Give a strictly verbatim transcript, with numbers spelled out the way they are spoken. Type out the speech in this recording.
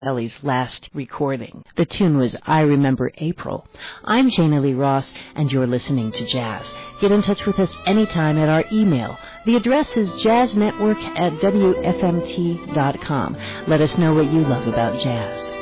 Ellie's last recording. The tune was I Remember April. I'm Jana Lee Ross, and you're listening to Jazz. Get in touch with us anytime at our email. The address is jazznetwork at w f m t dot com. Let us know what you love about jazz.